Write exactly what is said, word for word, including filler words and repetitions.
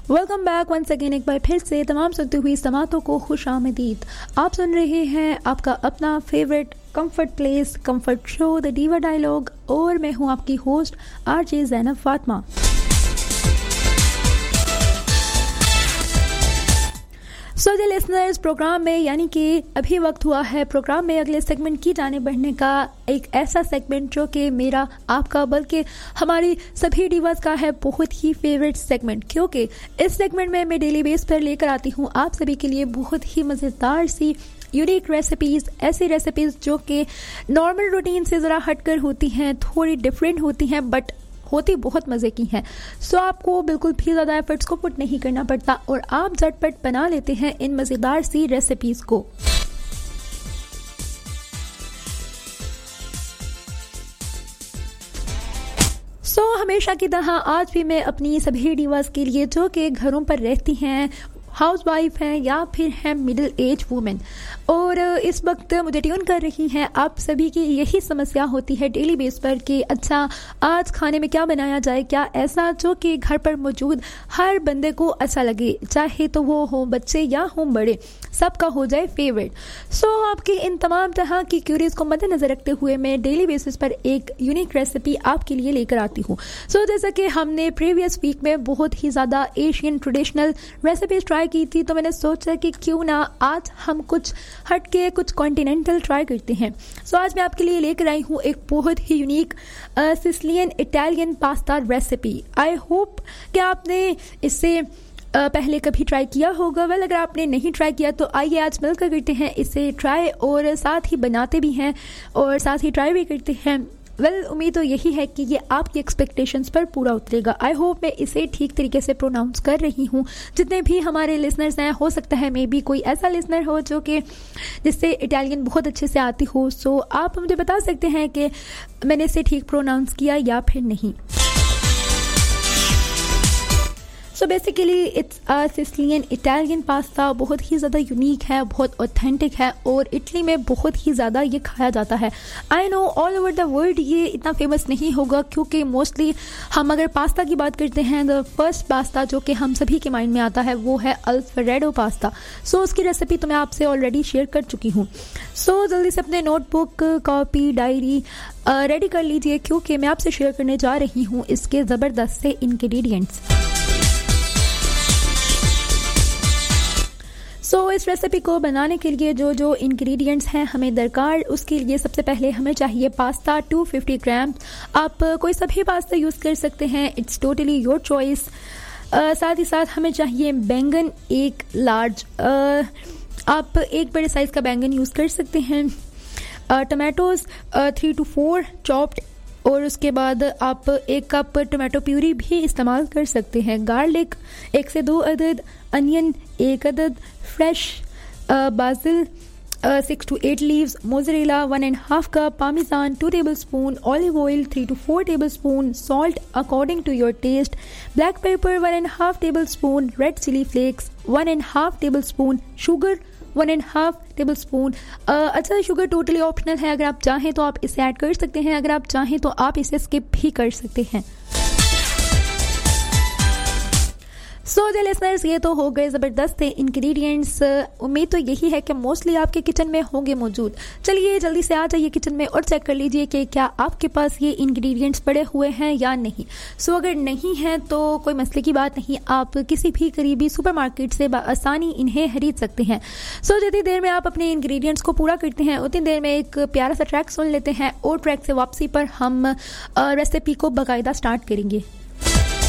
Welcome back once again एक बार फिर से तमाम सुनती हुई समातों को खुश आमदीद। आप सुन रहे हैं आपका अपना favourite comfort place comfort show the diva dialogue और मैं हूं आपकी host RJ Zainab Fatima. So the listeners, programme में यानी कि अभी वक्त हुआ है प्रोग्राम में अगले सेगमेंट की जाने बढ़ने का, एक ऐसा सेगमेंट जो कि मेरा आपका बल्कि हमारी सभी डिवास का है बहुत ही फेवरेट सेगमेंट, क्योंकि इस सेगमेंट में मैं डेली बेस पर लेकर आती हूँ आप सभी के लिए बहुत ही मज़ेदार सी यूनिक रेसिपीज़, ऐसी रेसिपीज़ जो कि नॉर्मल रूटीन से ज़रा हटकर होती हैं, थोड़ी डिफरेंट होती हैं बट होती बहुत मज़े की हैं। सो आपको बिल्कुल भी ज़्यादा एफर्ट्स को पुट नहीं करना पड़ता और आप झटपट बना लेते हैं इन मज़ेदार सी रेसिपीज़ को। सो so, हमेशा की तरह आज भी मैं अपनी सभी डिवास के लिए जो कि घरों पर रहती हैं, हाउस वाइफ हैं या फिर हैं मिडिल एज वुमेन और इस वक्त मुझे ट्यून कर रही हैं, आप सभी की यही समस्या होती है डेली बेस पर कि अच्छा आज खाने में क्या बनाया जाए, क्या ऐसा जो कि घर पर मौजूद हर बंदे को अच्छा लगे, चाहे तो वो हो बच्चे या हो बड़े, सबका हो जाए फेवरेट। सो so, आपकी इन तमाम तरह की क्यूरीज को मद्देनजर रखते हुए मैं डेली बेसिस पर एक यूनिक रेसिपी आपके लिए लेकर आती हूँ। सो so, जैसा कि हमने प्रीवियस वीक में बहुत ही ज़्यादा एशियन ट्रेडिशनल रेसिपीज ट्राई की थी, तो मैंने सोचा कि क्यों ना आज हम कुछ हट के कुछ कॉन्टिनेंटल ट्राई करते हैं। सो so, आज मैं आपके लिए लेकर आई हूँ एक बहुत ही unique Sicilian Italian pasta recipe. I hope कि आपने इससे पहले कभी ट्राई किया होगा। वेल अगर आपने नहीं ट्राई किया तो आइए आज मिलकर करते हैं इसे ट्राई और साथ ही बनाते भी हैं और साथ ही ट्राई भी करते हैं। वेल well, उम्मीद तो यही है कि ये आपकी एक्सपेक्टेशंस पर पूरा उतरेगा। आई होप मैं इसे ठीक तरीके से प्रोनाउंस कर रही हूँ। जितने भी हमारे लिसनर्स हैं, हो सकता है मे बी कोई ऐसा लिसनर हो जो कि जिससे इटालियन बहुत अच्छे से आती हो। सो so, आप मुझे बता सकते हैं कि मैंने इसे ठीक प्रोनाउंस किया या फिर नहीं। So basically it's a Sicilian Italian pasta, बहुत ही ज़्यादा यूनिक है, बहुत ऑथेंटिक है और इटली में बहुत ही ज़्यादा ये खाया जाता है। I know all over the world ये इतना फेमस नहीं होगा क्योंकि मोस्टली हम अगर पास्ता की बात करते हैं द फर्स्ट पास्ता जो कि हम सभी के माइंड में आता है वो है अल्फ्रेडो पास्ता। सो उसकी रेसिपी तो मैं आपसे ऑलरेडी शेयर कर चुकी हूँ। सो so, जल्दी से अपने नोटबुक, कॉपी, डायरी रेडी कर लीजिए क्योंकि मैं आपसे शेयर करने जा रही हूँ इसके ज़बरदस्त से इंग्रेडिएंट्स। सो so, इस रेसिपी को बनाने के लिए जो जो इंग्रेडिएंट्स हैं हमें दरकार, उसके लिए सबसे पहले हमें चाहिए पास्ता दो सौ पचास ग्राम। आप कोई सा भी पास्ता यूज़ कर सकते हैं, इट्स टोटली योर चॉइस। साथ ही साथ हमें चाहिए बैंगन एक लार्ज, uh, आप एक बड़े साइज़ का बैंगन यूज़ कर सकते हैं। Tomatoes three to four chopped और उसके बाद आप एक कप टोमेटो प्यूरी भी इस्तेमाल कर सकते हैं। गार्लिक एक से दो अदद, अनियन एक अदद, fresh बाजिल six to eight leaves, mozzarella one and half cup, पामिजान to table spoon, olive oil three to four table spoon, salt according to your test, black pepper one and half table spoon, red chilli flakes one and half table spoon, sugar one and half table spoon. अच्छा, sugar totally optional है, अगर आप चाहें तो आप इसे add कर सकते हैं, अगर आप चाहें तो आप इसे स्किप भी कर सकते हैं। सो so, लिसनर्स, ये तो हो गए ज़बरदस्त इंग्रेडिएंट्स। उम्मीद तो यही है कि मोस्टली आपके किचन में होंगे मौजूद। चलिए जल्दी से आ जाइए किचन में और चेक कर लीजिए कि क्या आपके पास ये इंग्रेडिएंट्स पड़े हुए हैं या नहीं। सो so, अगर नहीं हैं तो कोई मसले की बात नहीं, आप किसी भी करीबी सुपरमार्केट से आसानी इन्हें खरीद सकते हैं। सो so, जितनी देर में आप अपने इंग्रेडिएंट्स को पूरा करते हैं उतनी देर में एक प्यारा सा ट्रैक सुन लेते हैं और ट्रैक से वापसी पर हम रेसिपी को बाकायदा स्टार्ट करेंगे।